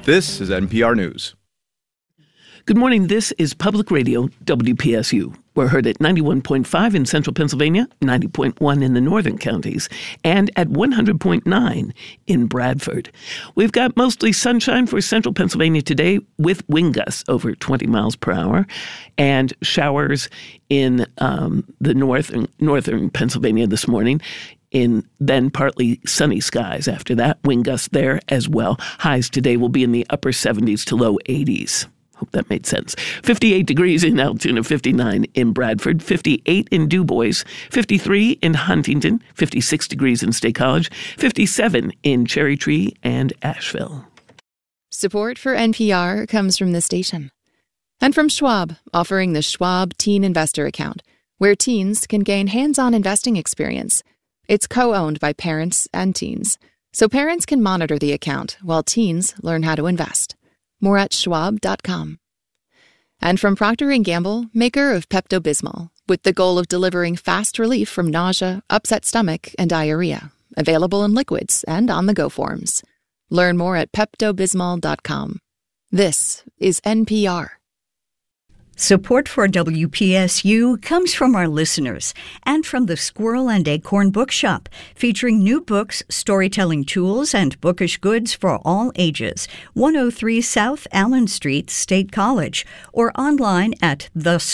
This is NPR News. Good morning. This is Public Radio, WPSU. We're heard at 91.5 in central Pennsylvania, 90.1 in the northern counties, and at 100.9 in Bradford. We've got mostly sunshine for central Pennsylvania today with wind gusts over 20 miles per hour and showers in the northern Pennsylvania this morning. Then partly sunny skies after that. Wind gusts there as well. Highs today will be in the upper 70s to low 80s. Hope that made sense. 58 degrees in Altoona, 59 in Bradford, 58 in DuBois, 53 in Huntington, 56 degrees in State College, 57 in Cherry Tree and Asheville. Support for NPR comes from the station. And from Schwab, offering the Schwab Teen Investor Account, where teens can gain hands-on investing experience. It's co-owned by parents and teens, so parents can monitor the account while teens learn how to invest. More at schwab.com. And from Procter & Gamble, maker of Pepto-Bismol, with the goal of delivering fast relief from nausea, upset stomach, and diarrhea. Available in liquids and on-the-go forms. Learn more at peptobismol.com. This is NPR. Support for WPSU comes from our listeners and from the Squirrel and Acorn Bookshop, featuring new books, storytelling tools, and bookish goods for all ages. 103 South Allen Street, State College, or online at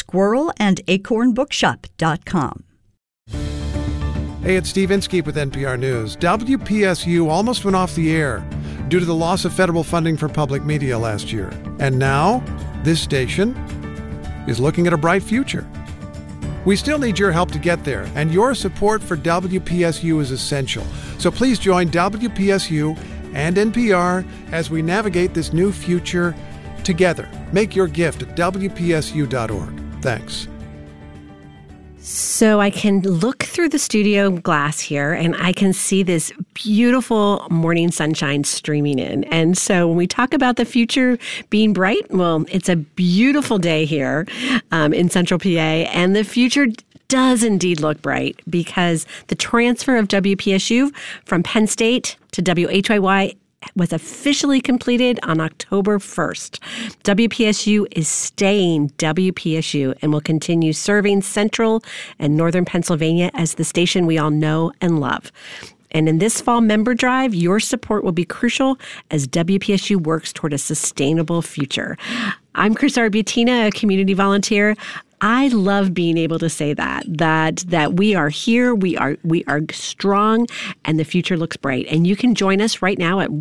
thesquirrelandacornbookshop.com. Hey, it's Steve Inskeep with NPR News. WPSU almost went off the air due to the loss of federal funding for public media last year. And now, this station is looking at a bright future. We still need your help to get there, and your support for WPSU is essential. So please join WPSU and NPR as we navigate this new future together. Make your gift at WPSU.org. Thanks. So I can look through the studio glass here and I can see this beautiful morning sunshine streaming in. And so when we talk about the future being bright, well, it's a beautiful day here in Central PA, and the future does indeed look bright because the transfer of WPSU from Penn State to WHYY was officially completed on October 1st. WPSU is staying WPSU and will continue serving Central and Northern Pennsylvania as the station we all know and love. And in this fall member drive, your support will be crucial as WPSU works toward a sustainable future. I'm Chris Arbutina, a community volunteer. I love being able to say that we are here, we are strong, and the future looks bright. And you can join us right now at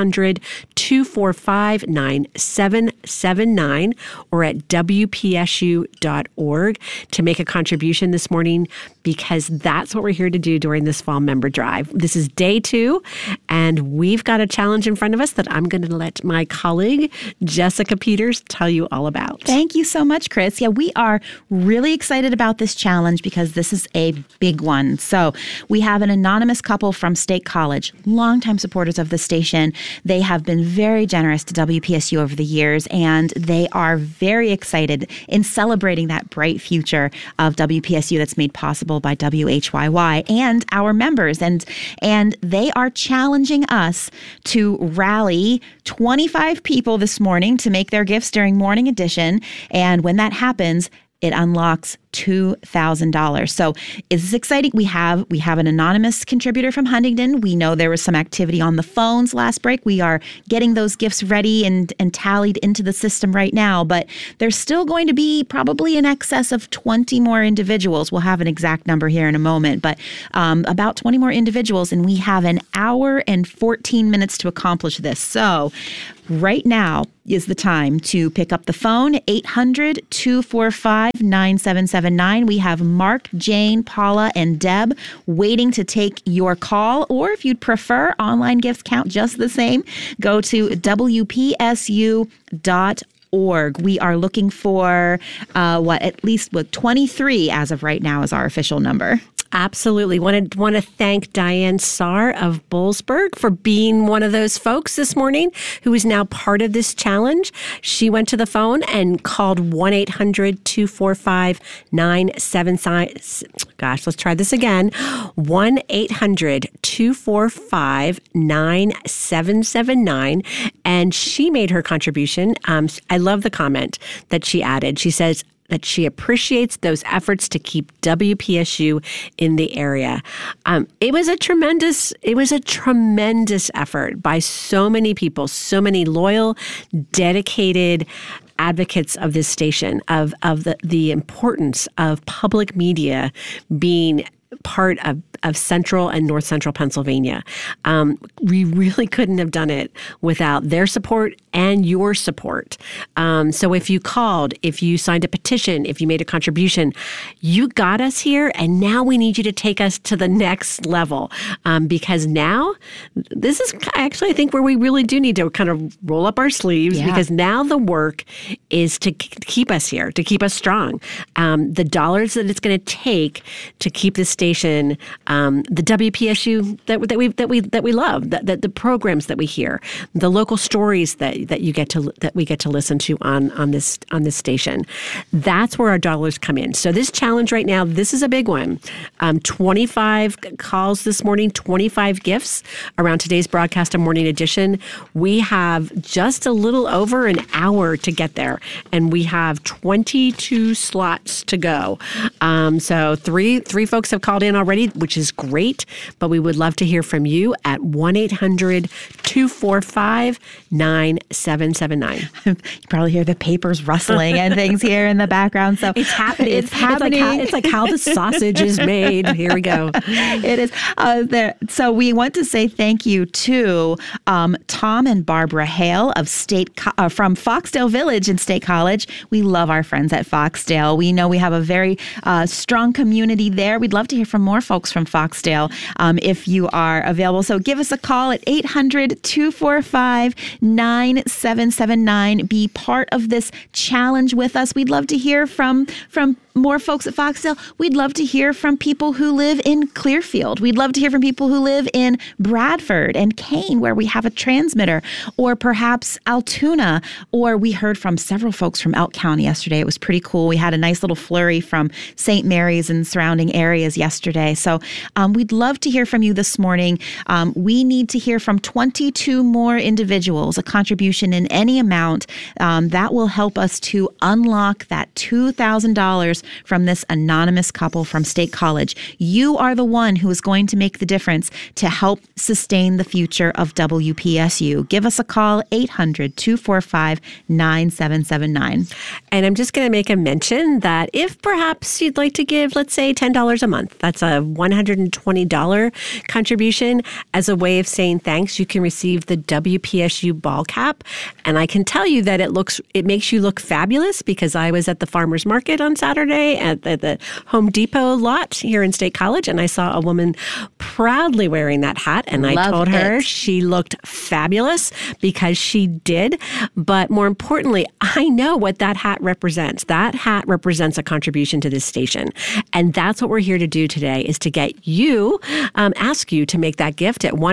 1-800-245-9779 or at WPSU.org to make a contribution this morning, because that's what we're here to do during this fall member drive. This is day 2, and we've got a challenge in front of us that I'm going to let my colleague, Jessica Peters, tell you all about. Thank you so much, Chris. Yeah, we are really excited about this challenge because this is a big one. So we have an anonymous couple from State College, longtime supporters of the station. They have been very generous to WPSU over the years, and they are very excited in celebrating that bright future of WPSU that's made possible by WHYY and our members. And they are challenging us to rally 25 people this morning to make their gifts during Morning Edition. And when that happens, it unlocks $2,000. So is this exciting? We have an anonymous contributor from Huntington. We know there was some activity on the phones last break. We are getting those gifts ready and tallied into the system right now, but there's still going to be probably in excess of 20 more individuals. We'll have an exact number here in a moment, but about 20 more individuals, and we have an hour and 14 minutes to accomplish this. So right now is the time to pick up the phone, 800-245-9779. We have Mark, Jane, Paula, and Deb waiting to take your call. Or if you'd prefer, online gifts count just the same. Go to WPSU.org. We are looking for at least 23 as of right now is our official number. Absolutely. Want to thank Diane Sarr of Boalsburg for being one of those folks this morning who is now part of this challenge. She went to the phone and called 1-800-245-9779. Gosh, let's try this again. 1-800-245-9779. And she made her contribution. I love the comment that she added. She says that she appreciates those efforts to keep WPSU in the area. It was a tremendous effort by so many people, so many loyal, dedicated advocates of this station, of the importance of public media being part of central and north central Pennsylvania. We really couldn't have done it without their support and your support. So if you called, if you signed a petition, if you made a contribution, you got us here, and now we need you to take us to the next level. Because now, this is actually, I think, where we really do need to kind of roll up our sleeves, because now the work is to keep us here, to keep us strong. The dollars that it's going to take to keep the station, the WPSU that we love, that the programs that we hear, the local stories that we get to listen to on this station. That's where our dollars come in. So this challenge right now, this is a big one. 25 calls this morning, 25 gifts around today's broadcast of Morning Edition. We have just a little over an hour to get there, and we have 22 slots to go. So three folks have called in already, which is great, but we would love to hear from you at 1-800-245-9779. You probably hear the papers rustling and things here in the background. So it's happening. It's happening. It's like how the sausage is made. Here we go. It is. So we want to say thank you to Tom and Barbara Hale of from Foxdale Village in State College. We love our friends at Foxdale. We know we have a very strong community there. We'd love to hear from more folks from Foxdale if you are available. So give us a call at 800-245-9779. Be part of this challenge with us. We'd love to hear from more folks at Foxdale. We'd love to hear from people who live in Clearfield. We'd love to hear from people who live in Bradford and Kane, where we have a transmitter, or perhaps Altoona, or we heard from several folks from Elk County yesterday. It was pretty cool. We had a nice little flurry from St. Mary's and surrounding areas yesterday. So we'd love to hear from you this morning. We need to hear from 22 more individuals, a contribution in any amount that will help us to unlock that $2,000 from this anonymous couple from State College. You are the one who is going to make the difference to help sustain the future of WPSU. Give us a call, 800-245-9779. And I'm just going to make a mention that if perhaps you'd like to give, let's say, $10 a month, that's a $120 contribution. As a way of saying thanks, you can receive the WPSU ball cap. And I can tell you that it makes you look fabulous, because I was at the farmer's market on Saturday at the Home Depot lot here in State College, and I saw a woman proudly wearing that hat, and I told her she looked fabulous, because she did. But more importantly, I know what that hat represents. That hat represents a contribution to this station. And that's what we're here to do today, is to get you, ask you to make that gift at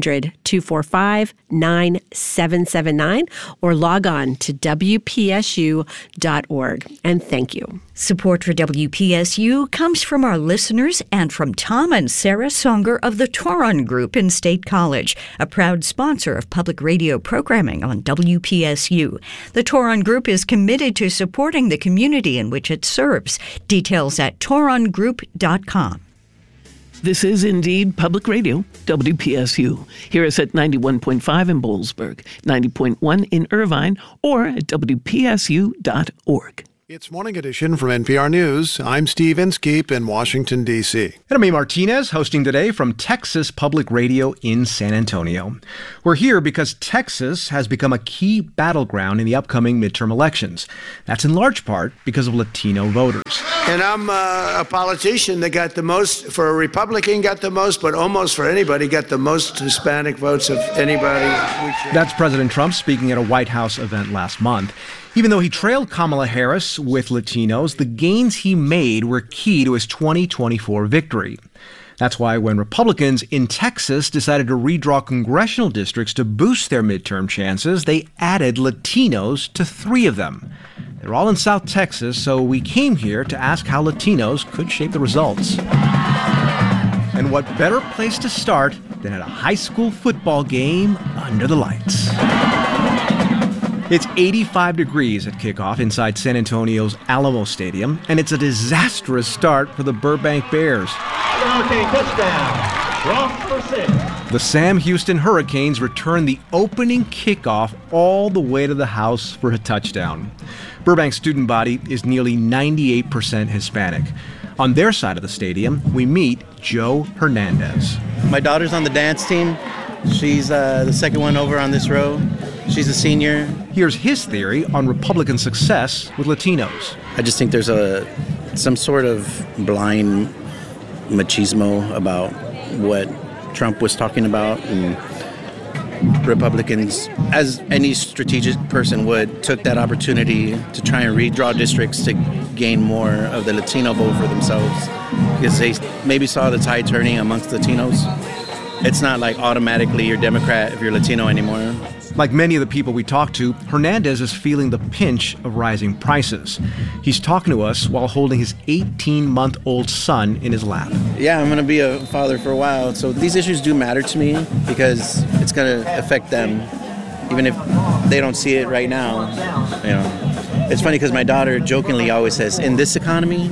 1-800-245-9779 or log on to WPSU.org. And thank you. Support for WPSU comes from our listeners and from Tom and Sarah Songer of the Toron Group in State College, a proud sponsor of public radio programming on WPSU. The Toron Group is committed to supporting the community in which it serves. Details at torongroup.com. This is indeed Public Radio, WPSU. Hear us at 91.5 in Boalsburg, 90.1 in Irvine, or at WPSU.org. It's Morning Edition from NPR News. I'm Steve Inskeep in Washington, D.C. And I'm Amy Martinez, hosting today from Texas Public Radio in San Antonio. We're here because Texas has become a key battleground in the upcoming midterm elections. That's in large part because of Latino voters. And I'm a politician that got the most, for a Republican got the most, but almost for anybody got the most Hispanic votes of anybody. That's President Trump speaking at a White House event last month. Even though he trailed Kamala Harris with Latinos, the gains he made were key to his 2024 victory. That's why when Republicans in Texas decided to redraw congressional districts to boost their midterm chances, they added Latinos to 3 of them. They're all in South Texas, so we came here to ask how Latinos could shape the results. And what better place to start than at a high school football game under the lights. It's 85 degrees at kickoff inside San Antonio's Alamo Stadium, and it's a disastrous start for the Burbank Bears. Okay, touchdown. Ross for 6. The Sam Houston Hurricanes return the opening kickoff all the way to the house for a touchdown. Burbank's student body is nearly 98% Hispanic. On their side of the stadium, we meet Joe Hernandez. My daughter's on the dance team. She's the second one over on this row. She's a senior. Here's his theory on Republican success with Latinos. I just think there's some sort of blind machismo about what Trump was talking about, and Republicans, as any strategic person would, took that opportunity to try and redraw districts to gain more of the Latino vote for themselves, because they maybe saw the tide turning amongst Latinos. It's not like automatically you're Democrat if you're Latino anymore. Like many of the people we talked to, Hernandez is feeling the pinch of rising prices. He's talking to us while holding his 18-month-old son in his lap. Yeah, I'm going to be a father for a while, so these issues do matter to me because it's going to affect them, even if they don't see it right now. You know, it's funny because my daughter jokingly always says, in this economy,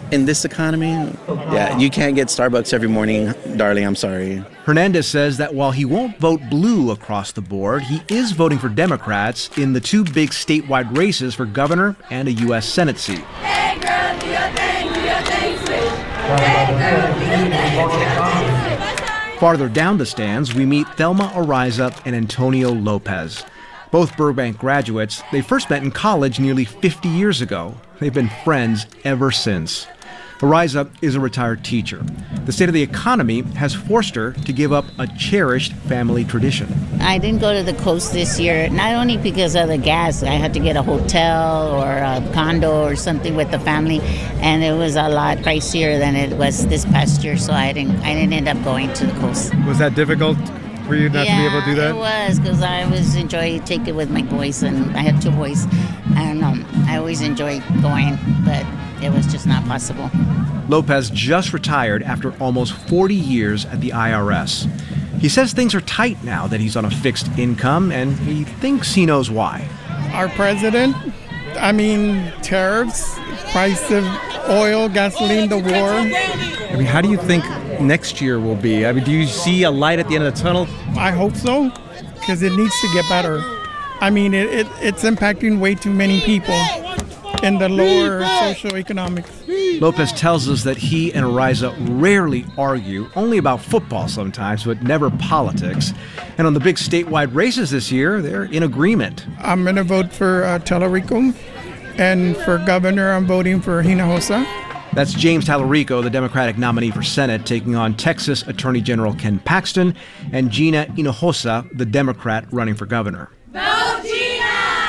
yeah, you can't get Starbucks every morning, darling, I'm sorry. Hernandez says that while he won't vote blue across the board, he is voting for Democrats in the two big statewide races for governor and a U.S. Senate seat. Hey girl, do your thing, do your thing, switch. Hey girl, do your thing. Farther down the stands, we meet Thelma Ariza and Antonio Lopez. Both Burbank graduates, they first met in college nearly 50 years ago. They've been friends ever since. Ariza is a retired teacher. The state of the economy has forced her to give up a cherished family tradition. I didn't go to the coast this year, not only because of the gas. I had to get a hotel or a condo or something with the family, and it was a lot pricier than it was this past year, so I didn't end up going to the coast. Was that difficult for you not to be able to do that? It was, because I always enjoy taking with my boys, and I had two boys, and I always enjoyed going, but it was just not possible. Lopez just retired after almost 40 years at the IRS. He says things are tight now that he's on a fixed income, and he thinks he knows why. Our president, tariffs, price of oil, gasoline, the war. How do you think next year will be? Do you see a light at the end of the tunnel? I hope so, because it needs to get better. It's impacting way too many people in the lower socioeconomics. Lopez tells us that he and Ariza rarely argue, only about football sometimes, but never politics. And on the big statewide races this year, they're in agreement. I'm going to vote for Tallarico, and for governor, I'm voting for Hinojosa. That's James Tallarico, the Democratic nominee for Senate, taking on Texas Attorney General Ken Paxton, and Gina Hinojosa, the Democrat running for governor. Vote Gina!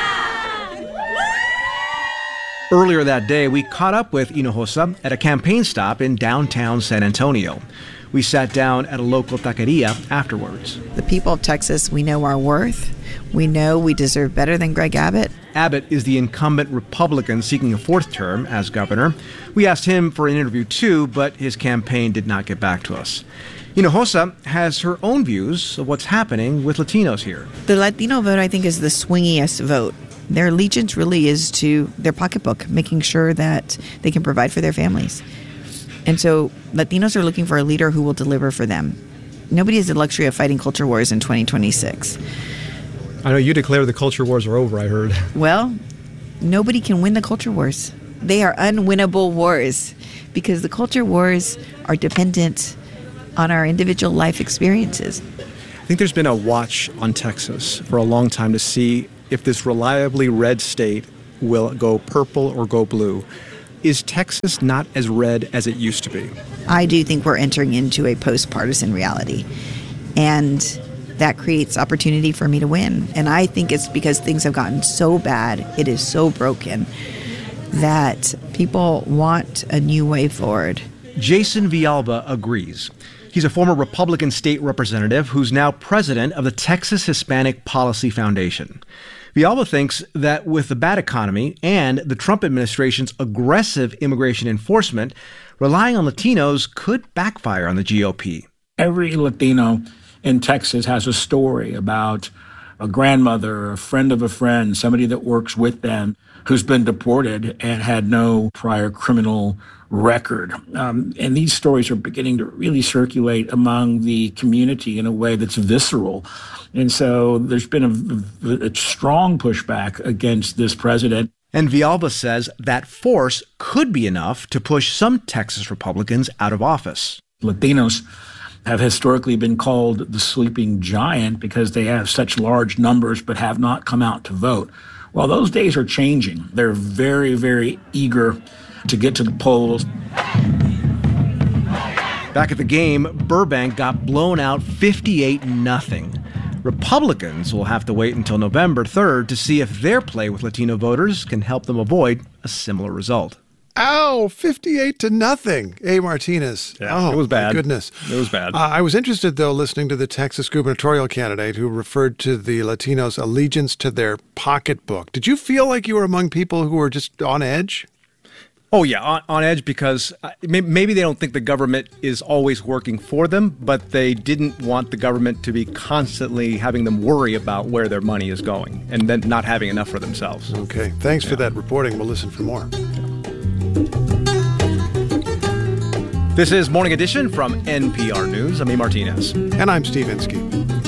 Earlier that day, we caught up with Hinojosa at a campaign stop in downtown San Antonio. We sat down at a local taqueria afterwards. The people of Texas, we know our worth. We know we deserve better than Greg Abbott. Abbott is the incumbent Republican seeking a fourth term as governor. We asked him for an interview too, but his campaign did not get back to us. Hinojosa has her own views of what's happening with Latinos here. The Latino vote, I think, is the swingiest vote. Their allegiance really is to their pocketbook, making sure that they can provide for their families. And so Latinos are looking for a leader who will deliver for them. Nobody has the luxury of fighting culture wars in 2026. I know you declare the culture wars are over, I heard. Well, nobody can win the culture wars. They are unwinnable wars because the culture wars are dependent on our individual life experiences. I think there's been a watch on Texas for a long time to see if this reliably red state will go purple or go blue. Is Texas not as red as it used to be? I do think we're entering into a post-partisan reality. And that creates opportunity for me to win. And I think it's because things have gotten so bad, it is so broken, that people want a new way forward. Jason Villalba agrees. He's a former Republican state representative who's now president of the Texas Hispanic Policy Foundation. Villalba thinks that with the bad economy and the Trump administration's aggressive immigration enforcement, relying on Latinos could backfire on the GOP. Every Latino in Texas has a story about a grandmother, a friend of a friend, somebody that works with them who's been deported and had no prior criminal record. And these stories are beginning to really circulate among the community in a way that's visceral. And so there's been a strong pushback against this president. And Villalba says that force could be enough to push some Texas Republicans out of office. Latinos have historically been called the sleeping giant because they have such large numbers but have not come out to vote. Well, those days are changing. They're very, very eager to get to the polls. Back at the game, Burbank got blown out 58-0. Republicans will have to wait until November 3rd to see if their play with Latino voters can help them avoid a similar result. Ow, 58-0. A. Martinez. Yeah, it was bad. My goodness. It was bad. I was interested, though, listening to the Texas gubernatorial candidate who referred to the Latinos' allegiance to their pocketbook. Did you feel like you were among people who were just on edge? Oh, yeah, on edge because maybe they don't think the government is always working for them, but they didn't want the government to be constantly having them worry about where their money is going and then not having enough for themselves. Okay, thanks for that reporting. We'll listen for more. This is Morning Edition from NPR News. I'm A. Martinez. And I'm Steve Inskeep.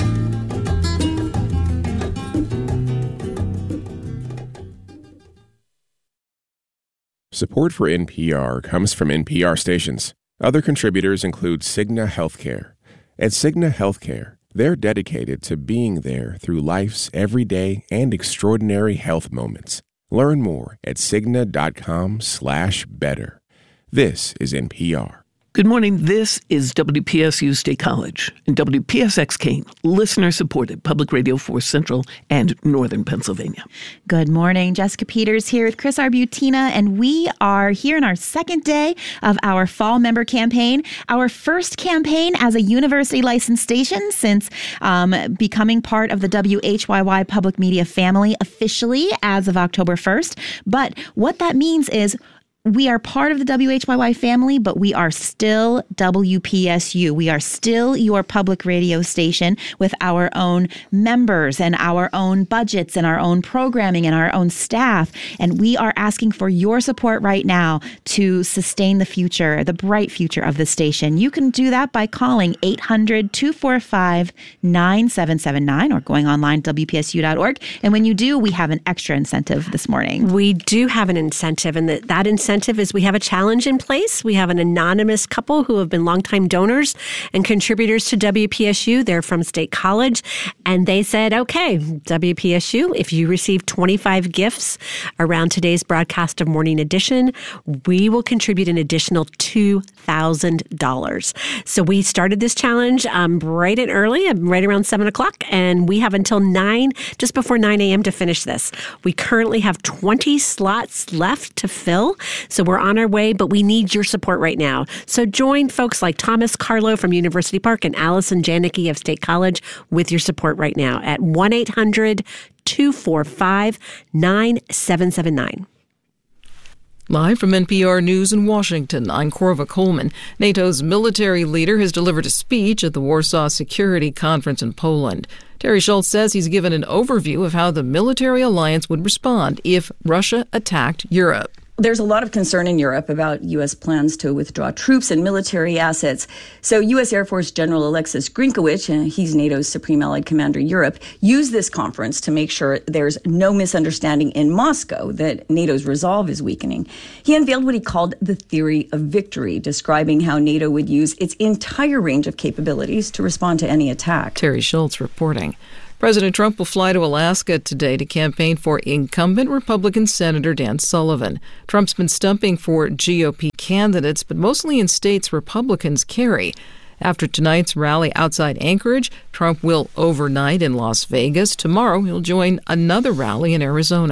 Support for NPR comes from NPR stations. Other contributors include Cigna Healthcare. At Cigna Healthcare, they're dedicated to being there through life's everyday and extraordinary health moments. Learn more at Cigna.com/better. This is NPR. Good morning. This is WPSU State College and WPSX Kane, listener-supported public radio for Central and Northern Pennsylvania. Good morning. Jessica Peters here with Chris Arbutina, and we are here in our second day of our fall member campaign, our first campaign as a university licensed station since becoming part of the WHYY public media family officially as of October 1st. But what that means is we are part of the WHYY family, but we are still WPSU. We are still your public radio station with our own members and our own budgets and our own programming and our own staff. And we are asking for your support right now to sustain the future, the bright future of the station. You can do that by calling 800-245-9779 or going online to WPSU.org. And when you do, we have an extra incentive this morning. We do have an incentive, and that incentive is we have a challenge in place. We have an anonymous couple who have been longtime donors and contributors to WPSU. They're from State College, and they said, okay, WPSU, if you receive 25 gifts around today's broadcast of Morning Edition, we will contribute an additional $2,000. So we started this challenge bright and early, right around 7 o'clock, and we have until just before 9 a.m. to finish this. We currently have 20 slots left to fill. So we're on our way, but we need your support right now. So join folks like Thomas Carlo from University Park and Allison Janicki of State College with your support right now at 1-800-245-9779. Live from NPR News in Washington, I'm Corva Coleman. NATO's military leader has delivered a speech at the Warsaw Security Conference in Poland. Terry Schultz says he's given an overview of how the military alliance would respond if Russia attacked Europe. There's a lot of concern in Europe about U.S. plans to withdraw troops and military assets. So U.S. Air Force General Alexis Grinkowicz, he's NATO's Supreme Allied Commander Europe, used this conference to make sure there's no misunderstanding in Moscow that NATO's resolve is weakening. He unveiled what he called the theory of victory, describing how NATO would use its entire range of capabilities to respond to any attack. Terry Schultz reporting. President Trump will fly to Alaska today to campaign for incumbent Republican Senator Dan Sullivan. Trump's been stumping for GOP candidates, but mostly in states Republicans carry. After tonight's rally outside Anchorage, Trump will overnight in Las Vegas. Tomorrow, he'll join another rally in Arizona.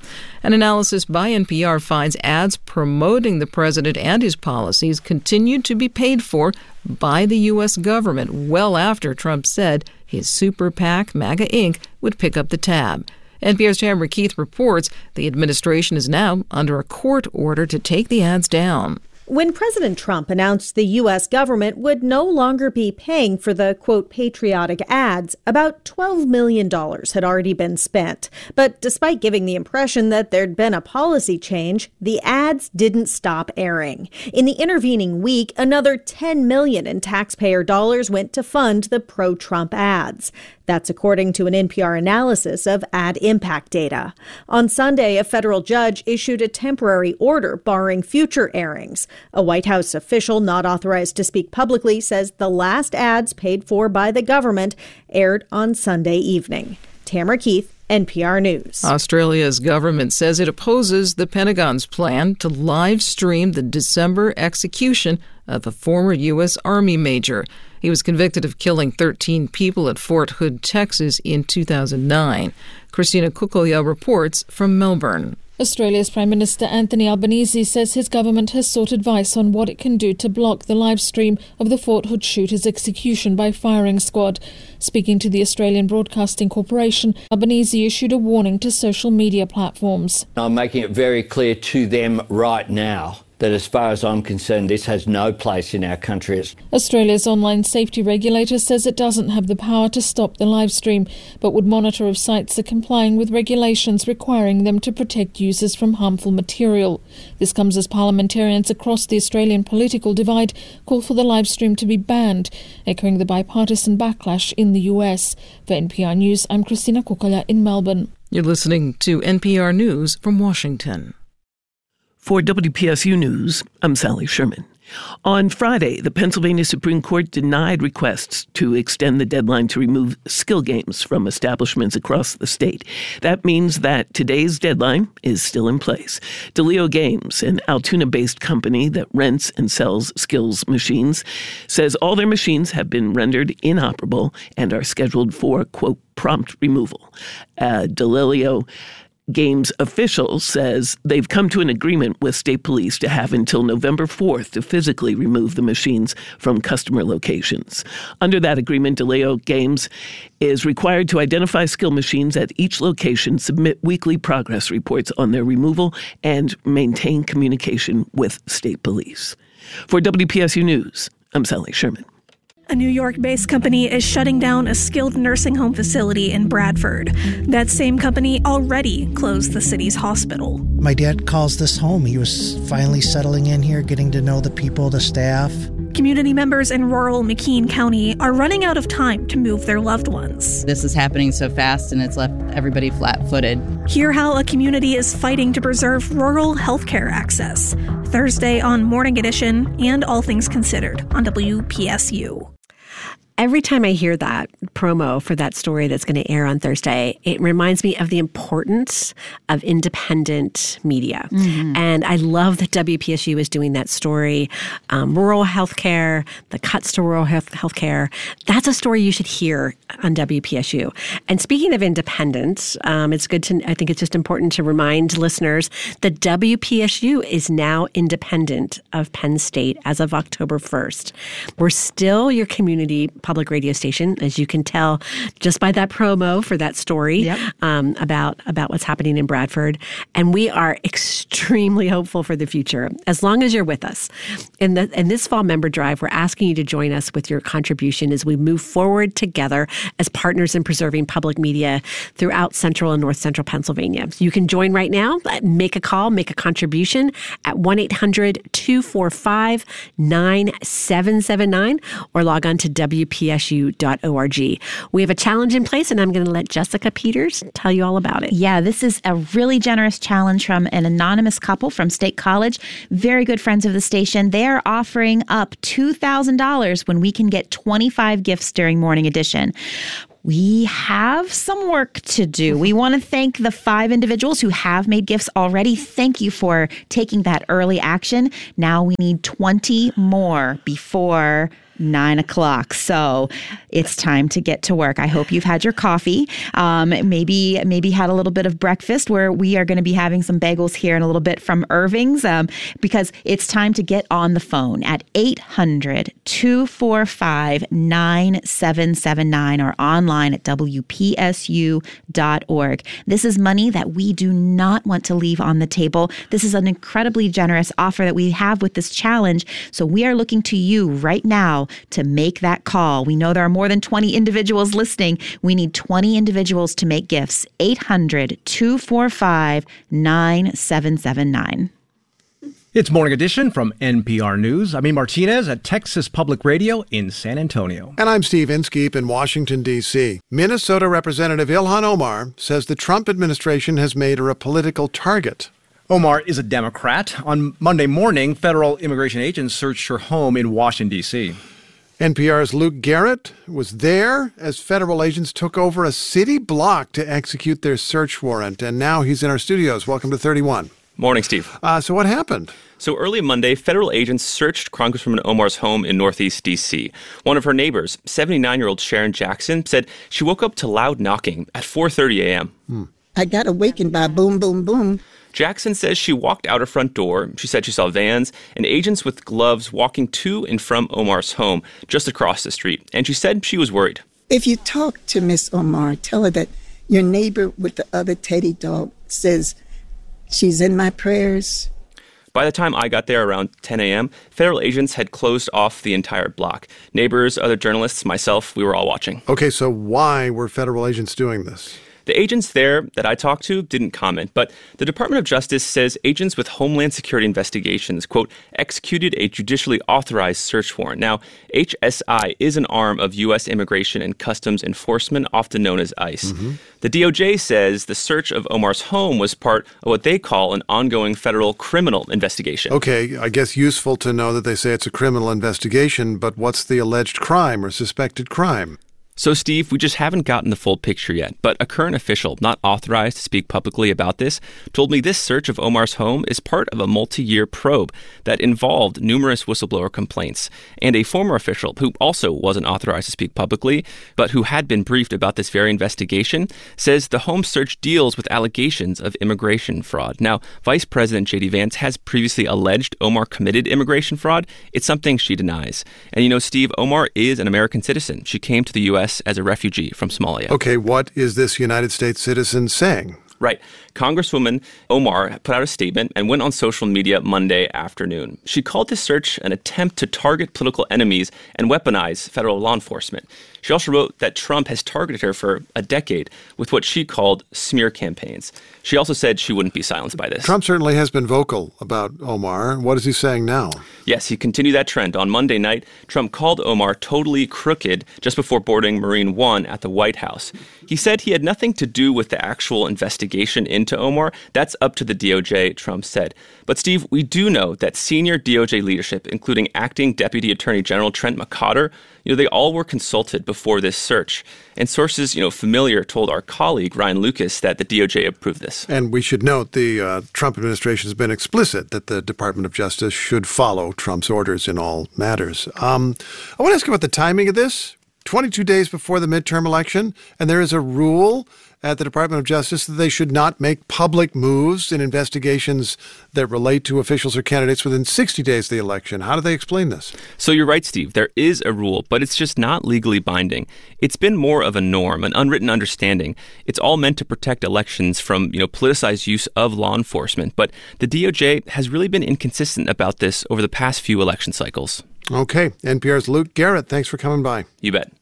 An analysis by NPR finds ads promoting the president and his policies continued to be paid for by the U.S. government well after Trump said his super PAC, MAGA Inc., would pick up the tab. NPR's Tamara Keith reports the administration is now under a court order to take the ads down. When President Trump announced the U.S. government would no longer be paying for the, quote, patriotic ads, about $12 million had already been spent. But despite giving the impression that there'd been a policy change, the ads didn't stop airing. In the intervening week, another $10 million in taxpayer dollars went to fund the pro-Trump ads. That's according to an NPR analysis of ad impact data. On Sunday, a federal judge issued a temporary order barring future airings. A White House official not authorized to speak publicly says the last ads paid for by the government aired on Sunday evening. Tamara Keith, NPR News. Australia's government says it opposes the Pentagon's plan to live stream the December execution of a former U.S. Army major. He was convicted of killing 13 people at Fort Hood, Texas in 2009. Christina Kukoya reports from Melbourne. Australia's Prime Minister Anthony Albanese says his government has sought advice on what it can do to block the live stream of the Fort Hood shooter's execution by firing squad. Speaking to the Australian Broadcasting Corporation, Albanese issued a warning to social media platforms. I'm making it very clear to them right now that as far as I'm concerned, this has no place in our country. Australia's online safety regulator says it doesn't have the power to stop the live stream, but would monitor if sites are complying with regulations requiring them to protect users from harmful material. This comes as parliamentarians across the Australian political divide call for the live stream to be banned, echoing the bipartisan backlash in the US. For NPR News, I'm Christina Kukoya in Melbourne. You're listening to NPR News from Washington. For WPSU News, I'm Sally Sherman. On Friday, the Pennsylvania Supreme Court denied requests to extend the deadline to remove skill games from establishments across the state. That means that today's deadline is still in place. DeLeo Games, an Altoona-based company that rents and sells skills machines, says all their machines have been rendered inoperable and are scheduled for, quote, prompt removal. DeLeo Games official says they've come to an agreement with state police to have until November 4th to physically remove the machines from customer locations. Under that agreement, DeLeo Games is required to identify skill machines at each location, submit weekly progress reports on their removal, and maintain communication with state police. For WPSU News, I'm Sally Sherman. A New York-based company is shutting down a skilled nursing home facility in Bradford. That same company already closed the city's hospital. My dad calls this home. He was finally settling in here, getting to know the people, the staff. Community members in rural McKean County are running out of time to move their loved ones. This is happening so fast, and it's left everybody flat-footed. Hear how a community is fighting to preserve rural healthcare access. Thursday on Morning Edition and All Things Considered on WPSU. Every time I hear that promo for that story that's going to air on Thursday, it reminds me of the importance of independent media. Mm-hmm. And I love that WPSU is doing that story. Rural healthcare, the cuts to rural healthcare. That's a story you should hear on WPSU. And speaking of independence, I think it's just important to remind listeners that WPSU is now independent of Penn State as of October 1st. We're still your community public radio station, as you can tell just by that promo for that story about what's happening in Bradford. And we are extremely hopeful for the future, as long as you're with us. In this fall member drive, we're asking you to join us with your contribution as we move forward together as partners in preserving public media throughout central and north central Pennsylvania. So you can join right now, make a call, make a contribution at 1-800-245-9779 or log on to WPSU.org. We have a challenge in place, and I'm going to let Jessica Peters tell you all about it. Yeah, this is a really generous challenge from an anonymous couple from State College, very good friends of the station. They're offering up $2,000 when we can get 25 gifts during Morning Edition. We have some work to do. We want to thank the 5 individuals who have made gifts already. Thank you for taking that early action. Now we need 20 more before 9 o'clock. So it's time to get to work. I hope you've had your coffee. Maybe had a little bit of breakfast, where we are going to be having some bagels here in a little bit from Irving's, because it's time to get on the phone at 800-245-9779 or online at WPSU.org. This is money that we do not want to leave on the table. This is an incredibly generous offer that we have with this challenge. So we are looking to you right now to make that call. We know there are more than 20 individuals listening. We need 20 individuals to make gifts. 800-245-9779. It's Morning Edition from NPR News. I'm Ian Martinez at Texas Public Radio in San Antonio. And I'm Steve Inskeep in Washington, D.C. Minnesota Representative Ilhan Omar says the Trump administration has made her a political target. Omar is a Democrat. On Monday morning, federal immigration agents searched her home in Washington, D.C. NPR's Luke Garrett was there as federal agents took over a city block to execute their search warrant. And now he's in our studios. Welcome to 31. Morning, Steve. So what happened? So early Monday, federal agents searched Congresswoman Omar's home in Northeast D.C. One of her neighbors, 79-year-old Sharon Jackson, said she woke up to loud knocking at 4:30 a.m. I got awakened by boom, boom, boom. Jackson says she walked out her front door. She said she saw vans and agents with gloves walking to and from Omar's home just across the street. And she said she was worried. If you talk to Miss Omar, tell her that your neighbor with the other teddy dog says she's in my prayers. By the time I got there around 10 a.m., federal agents had closed off the entire block. Neighbors, other journalists, myself, we were all watching. Okay, so why were federal agents doing this? The agents there that I talked to didn't comment, but the Department of Justice says agents with Homeland Security investigations, quote, executed a judicially authorized search warrant. Now, HSI is an arm of U.S. Immigration and Customs Enforcement, often known as ICE. The DOJ says the search of Omar's home was part of what they call an ongoing federal criminal investigation. Okay, I guess useful to know that they say it's a criminal investigation, but what's the alleged crime or suspected crime? So, Steve, we just haven't gotten the full picture yet, but a current official not authorized to speak publicly about this told me this search of Omar's home is part of a multi-year probe that involved numerous whistleblower complaints. And a former official who also wasn't authorized to speak publicly, but who had been briefed about this very investigation, says the home search deals with allegations of immigration fraud. Now, Vice President J.D. Vance has previously alleged Omar committed immigration fraud. It's something she denies. And you know, Steve, Omar is an American citizen. She came to the U.S. as a refugee from Somalia. Okay, what is this United States citizen saying? Right. Congresswoman Omar put out a statement and went on social media Monday afternoon. She called this search an attempt to target political enemies and weaponize federal law enforcement. She also wrote that Trump has targeted her for a decade with what she called smear campaigns. She also said she wouldn't be silenced by this. Trump certainly has been vocal about Omar. What is he saying now? Yes, he continued that trend. On Monday night, Trump called Omar totally crooked just before boarding Marine One at the White House. He said he had nothing to do with the actual investigation into Omar. That's up to the DOJ, Trump said. But Steve, we do know that senior DOJ leadership, including acting Deputy Attorney General Trent McCotter, they all were consulted before this search. And sources, familiar told our colleague, Ryan Lucas, that the DOJ approved this. And we should note the Trump administration has been explicit that the Department of Justice should follow Trump's orders in all matters. I want to ask about the timing of this. 22 days before the midterm election, and there is a rule at the Department of Justice that they should not make public moves in investigations that relate to officials or candidates within 60 days of the election. How do they explain this? So you're right, Steve. There is a rule, but it's just not legally binding. It's been more of a norm, an unwritten understanding. It's all meant to protect elections from, politicized use of law enforcement. But the DOJ has really been inconsistent about this over the past few election cycles. Okay. NPR's Luke Garrett, thanks for coming by. You bet.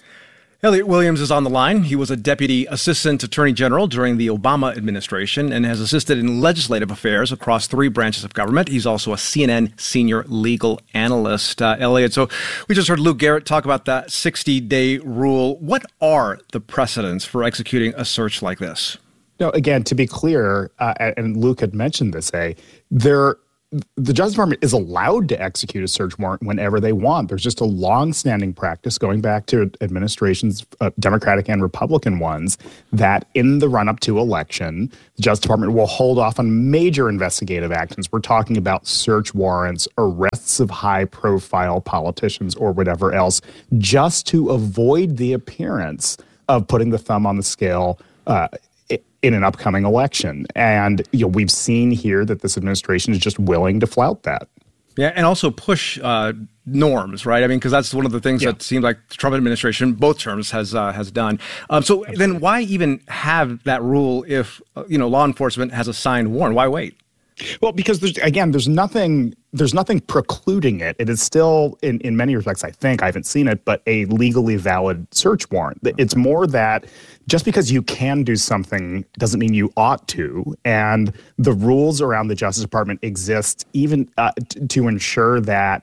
Elliot Williams is on the line. He was a Deputy Assistant Attorney General during the Obama administration and has assisted in legislative affairs across 3 branches of government. He's also a CNN senior legal analyst. Elliot, so we just heard Luke Garrett talk about that 60-day rule. What are the precedents for executing a search like this? No, again, to be clear, and Luke had mentioned this, there the Justice Department is allowed to execute a search warrant whenever they want. There's just a long-standing practice going back to administrations, Democratic and Republican ones, that in the run-up to election, the Justice Department will hold off on major investigative actions. We're talking about search warrants, arrests of high-profile politicians or whatever else, just to avoid the appearance of putting the thumb on the scale in an upcoming election. And we've seen here that this administration is just willing to flout that. Yeah, and also push norms, right? I mean, because that's one of the things that seems like the Trump administration, both terms, has done. So then why even have that rule if, law enforcement has a signed warrant? Why wait? Well, because there's nothing precluding it. It is still, in many respects, I haven't seen it, but a legally valid search warrant. It's more that just because you can do something doesn't mean you ought to. And the rules around the Justice Department exist even to ensure that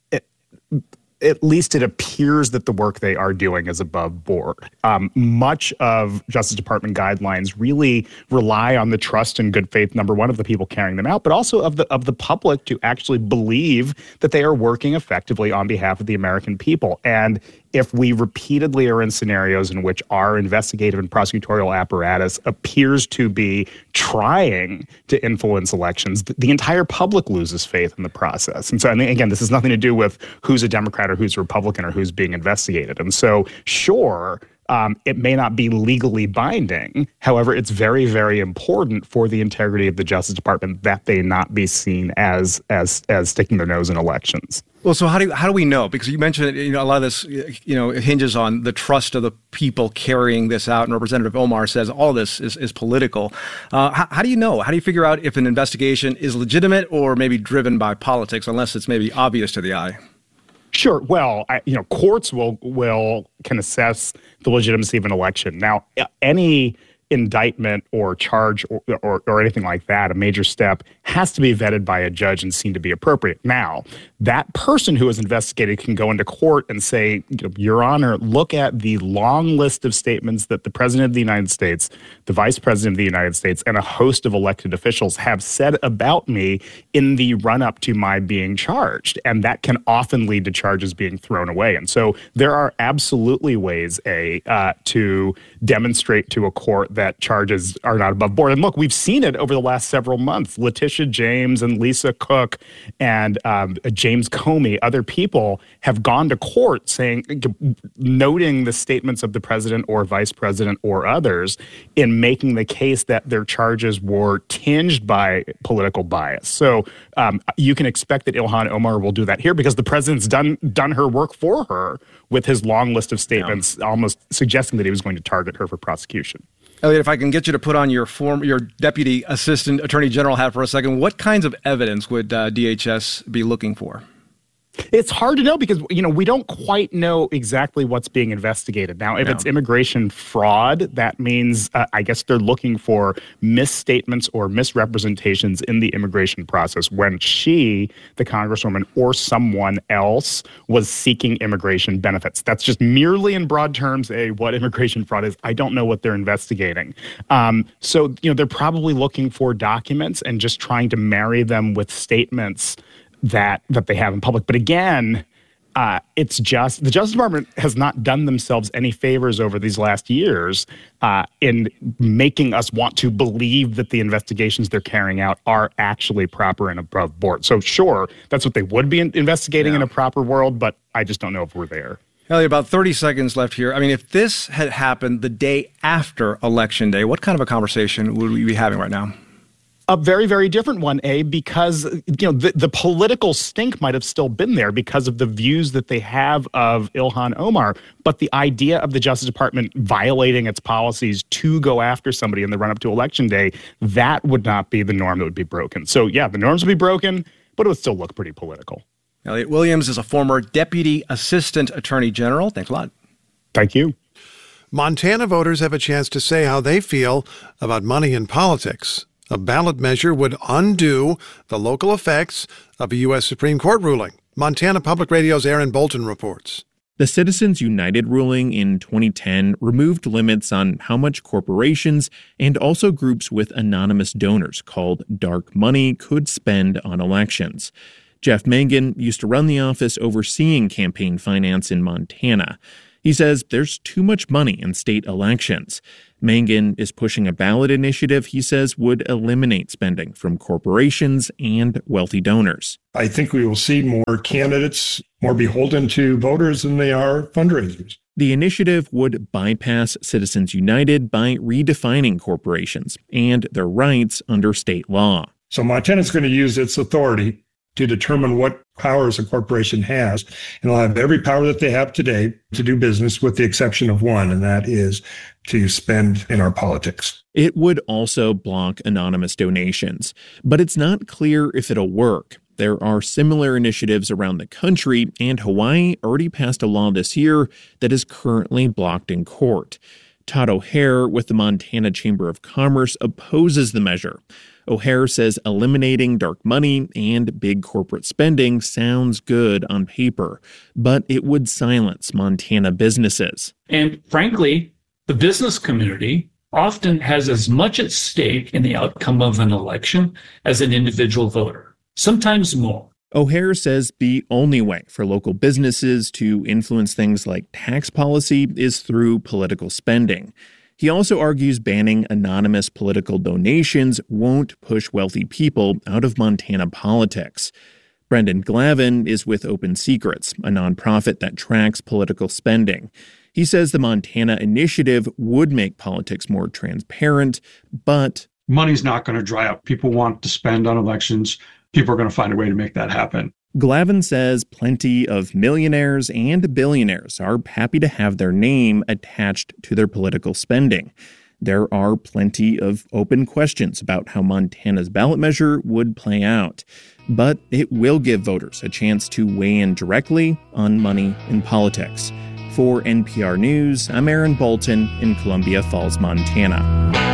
at least it appears that the work they are doing is above board. Much of Justice Department guidelines really rely on the trust and good faith, number one, of the people carrying them out, but also of the public to actually believe that they are working effectively on behalf of the American people. And if we repeatedly are in scenarios in which our investigative and prosecutorial apparatus appears to be trying to influence elections, the entire public loses faith in the process. And so, again, this has nothing to do with who's a Democrat or who's a Republican or who's being investigated. And so, sure, it may not be legally binding. However, it's very, very important for the integrity of the Justice Department that they not be seen as sticking their nose in elections. Well, so how do we know? Because you mentioned, a lot of this, it hinges on the trust of the people carrying this out. And Representative Omar says all this is political. How do you know? How do you figure out if an investigation is legitimate or maybe driven by politics, unless it's maybe obvious to the eye? Sure. Well, courts can assess the legitimacy of an election. Now, any indictment or charge or anything like that, a major step, has to be vetted by a judge and seen to be appropriate. Now, that person who is investigated can go into court and say, Your Honor, look at the long list of statements that the President of the United States, the Vice President of the United States, and a host of elected officials have said about me in the run-up to my being charged. And that can often lead to charges being thrown away. And so there are absolutely ways, to demonstrate to a court that charges are not above board. And look, we've seen it over the last several months. Letitia James and Lisa Cook and James Comey, other people have gone to court noting the statements of the president or vice president or others in making the case that their charges were tinged by political bias. So you can expect that Ilhan Omar will do that here because the president's done her work for her with his long list of statements, almost suggesting that he was going to target her for prosecution. Elliot, if I can get you to put on your Deputy Assistant Attorney General hat for a second, what kinds of evidence would DHS be looking for? It's hard to know because, we don't quite know exactly what's being investigated. Now, if it's immigration fraud, that means, I guess they're looking for misstatements or misrepresentations in the immigration process when she, the Congresswoman, or someone else was seeking immigration benefits. That's just merely in broad terms what immigration fraud is. I don't know what they're investigating. So they're probably looking for documents and just trying to marry them with statements that they have in public. But again, it's just the Justice Department has not done themselves any favors over these last years in making us want to believe that the investigations they're carrying out are actually proper and above board. So sure, that's what they would be investigating in a proper world, but I just don't know if we're there. Elliot, about 30 seconds left here. I mean, if this had happened the day after Election Day, what kind of a conversation would we be having right now? A very, very different one, because the political stink might have still been there because of the views that they have of Ilhan Omar. But the idea of the Justice Department violating its policies to go after somebody in the run-up to Election Day, that would not be the norm that would be broken. So, yeah, the norms would be broken, but it would still look pretty political. Elliot Williams is a former Deputy Assistant Attorney General. Thanks a lot. Thank you. Montana voters have a chance to say how they feel about money in politics. A ballot measure would undo the local effects of a U.S. Supreme Court ruling. Montana Public Radio's Aaron Bolton reports. The Citizens United ruling in 2010 removed limits on how much corporations and also groups with anonymous donors called dark money could spend on elections. Jeff Mangan used to run the office overseeing campaign finance in Montana. He says there's too much money in state elections. Mangan is pushing a ballot initiative he says would eliminate spending from corporations and wealthy donors. I think we will see more candidates more beholden to voters than they are fundraisers. The initiative would bypass Citizens United by redefining corporations and their rights under state law. So Montana's going to use its authority to determine what powers a corporation has, and they'll have every power that they have today to do business with the exception of one, and that is to spend in our politics. It would also block anonymous donations, but it's not clear if it'll work. There are similar initiatives around the country, and Hawaii already passed a law this year that is currently blocked in court. Todd O'Hare with the Montana Chamber of Commerce opposes the measure. O'Hare says eliminating dark money and big corporate spending sounds good on paper, but it would silence Montana businesses. And frankly, the business community often has as much at stake in the outcome of an election as an individual voter, sometimes more. O'Hare says the only way for local businesses to influence things like tax policy is through political spending. He also argues banning anonymous political donations won't push wealthy people out of Montana politics. Brendan Glavin is with Open Secrets, a nonprofit that tracks political spending. He says the Montana initiative would make politics more transparent, but money's not going to dry up. People want to spend on elections. People are going to find a way to make that happen. Glavin says plenty of millionaires and billionaires are happy to have their name attached to their political spending. There are plenty of open questions about how Montana's ballot measure would play out, but it will give voters a chance to weigh in directly on money in politics. For NPR News, I'm Aaron Bolton in Columbia Falls, Montana.